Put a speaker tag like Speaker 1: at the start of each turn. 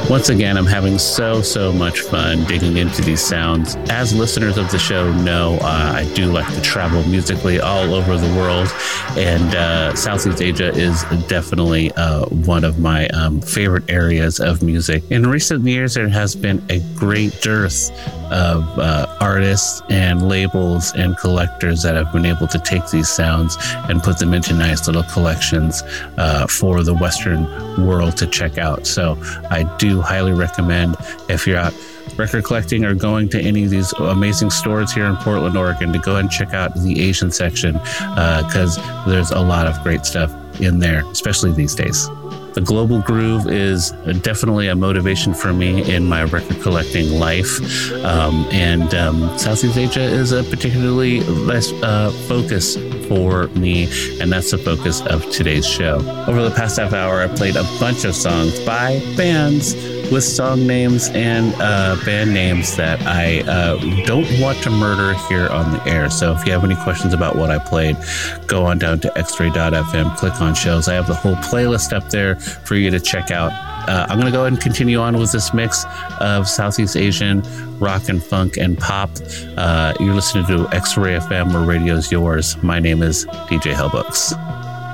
Speaker 1: Once again, I'm having so much fun digging into these sounds. As listeners of the show know, I do like to travel musically all over the world, and Southeast Asia is definitely one of my favorite areas of music. In recent years, there has been a great dearth of artists and labels and collectors that have been able to take these sounds and put them into nice little collections for the Western world to check out. So I do highly recommend, if you're out record collecting or going to any of these amazing stores here in Portland, Oregon, to go ahead and check out the Asian section, because there's a lot of great stuff in there, especially these days. The global groove is definitely a motivation for me in my record collecting life. And Southeast Asia is a particularly less focus for me, and that's the focus of today's show. Over the past half hour, I played a bunch of songs by bands with song names and band names that I don't want to murder here on the air. So if you have any questions about what I played, go on down to xray.fm, click on shows. I have the whole playlist up there for you to check out. I'm going to go ahead and continue on with this mix of Southeast Asian rock and funk and pop. You're listening to X-Ray FM, where radio's yours. My name is DJ Hellbooks.